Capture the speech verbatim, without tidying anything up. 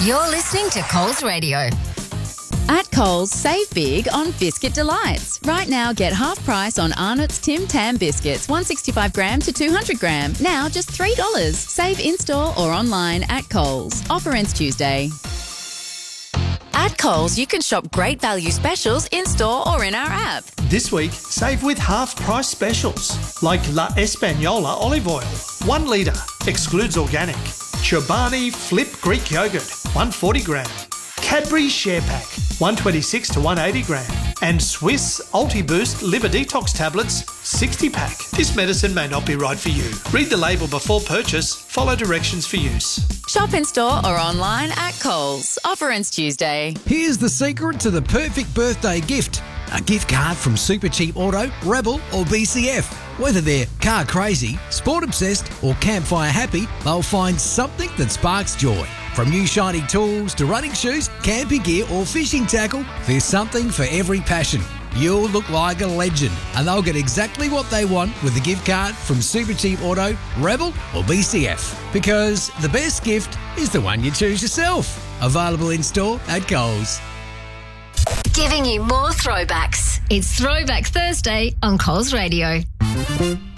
You're listening to Coles Radio. At Coles, save big on Biscuit Delights. Right now, get half price on Arnott's Tim Tam biscuits, one hundred sixty-five gram to two hundred gram. Now just three dollars. Save in-store or online at Coles. Offer ends Tuesday. At Coles, you can shop great value specials in-store or in our app. This week, save with half-price specials like La Española olive oil, one litre, excludes organic. Chobani Flip Greek yogurt, one hundred forty gram. Cadbury Share Pack, one hundred twenty-six to one hundred eighty gram. And Swiss Ulti-Boost Liver Detox Tablets, sixty pack. This medicine may not be right for you. Read the label before purchase. Follow directions for use. Shop in-store or online at Coles. Offer ends Tuesday. Here's the secret to the perfect birthday gift. A gift card from Supercheap Auto, Rebel or B C F. Whether they're car crazy, sport obsessed or campfire happy, they'll find something that sparks joy. From new shiny tools to running shoes, camping gear or fishing tackle, there's something for every passion. You'll look like a legend and they'll get exactly what they want with a gift card from Supercheap Auto, Rebel or B C F. Because the best gift is the one you choose yourself. Available in store at Coles. Giving you more throwbacks. It's Throwback Thursday on Coles Radio.